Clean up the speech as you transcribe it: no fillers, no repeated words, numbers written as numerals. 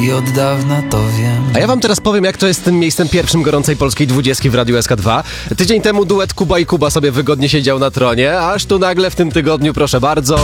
i od dawna to wiem. A ja wam teraz powiem, jak to jest z tym miejscem pierwszym gorącej polskiej 20 w Radiu SK2. Tydzień temu duet Kuba i Kuba sobie wygodnie siedział na tronie, aż tu nagle w tym tygodniu, proszę bardzo...